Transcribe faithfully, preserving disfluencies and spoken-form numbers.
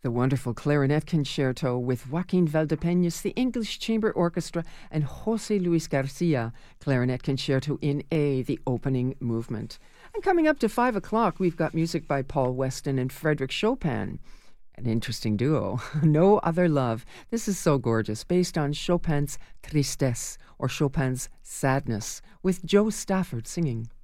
The wonderful clarinet concerto with Joaquin Valdepeñas, the English Chamber Orchestra, and José Luis Garcia, clarinet concerto in A, the opening movement. And coming up to five o'clock, we've got music by Paul Weston and Frédéric Chopin. An interesting duo, No Other Love. This is so gorgeous, based on Chopin's Tristesse, or Chopin's Sadness, with Joe Stafford singing.